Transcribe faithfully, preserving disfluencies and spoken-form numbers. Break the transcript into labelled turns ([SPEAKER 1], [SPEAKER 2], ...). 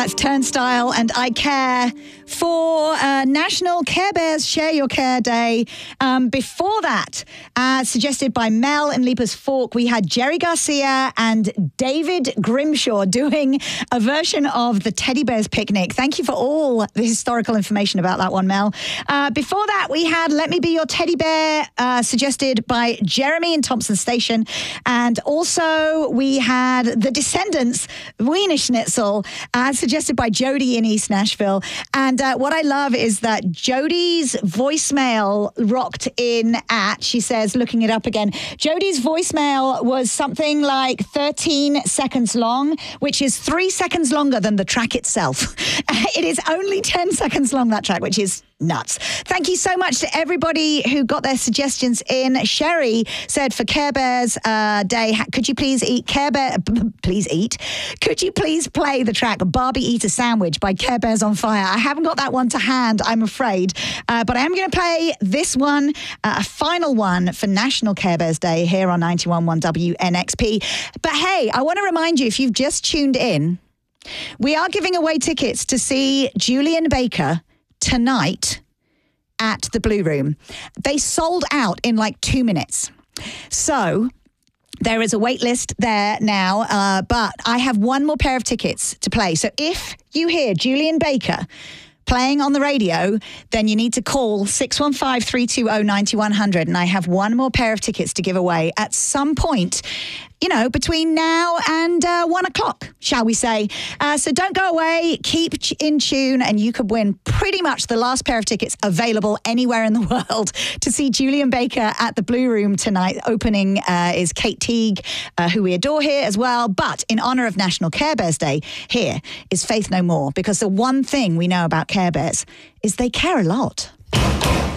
[SPEAKER 1] That's Turnstile and I Care for uh, National Care Bears Share Your Care Day. Um, before that, uh, suggested by Mel and Leapers Fork, we had Jerry Garcia and David Grimshaw doing a version of the Teddy Bears Picnic. Thank you for all the historical information about that one, Mel. Uh, before that, we had Let Me Be Your Teddy Bear, uh, suggested by Jeremy in Thompson Station. And also we had The Descendants, Wiener Schnitzel, uh, suggested by Jody in East Nashville. And uh, what I love is that Jody's voicemail rocked in at, she says, looking it up again, Jody's voicemail was something like thirteen seconds long, which is three seconds longer than the track itself. It is only ten seconds long, that track, which is nuts. Thank you so much to everybody who got their suggestions in. Sherry said for Care Bears uh, Day, could you please eat Care Bear, please eat, could you please play the track Barbie Eat a Sandwich by Care Bears on Fire? I haven't got that one to hand, I'm afraid, uh, but I am going to play this one, uh, a final one for National Care Bears Day here on ninety-one point one W N X P. But hey, I want to remind you, if you've just tuned in, we are giving away tickets to see Julian Baker tonight at the Blue Room. They sold out in like two minutes. So there is a wait list there now, uh, but I have one more pair of tickets to play. So if you hear Julian Baker playing on the radio, then you need to call six one five, three two zero, nine one zero zero, and I have one more pair of tickets to give away at some point, you know, between now and uh, one o'clock, shall we say. Uh, so don't go away, keep in tune, and you could win pretty much the last pair of tickets available anywhere in the world to see Julian Baker at the Blue Room tonight. Opening uh, is Kate Teague, uh, who we adore here as well. But in honor of National Care Bears Day, here is Faith No More, because the one thing we know about Care Bears is they care a lot.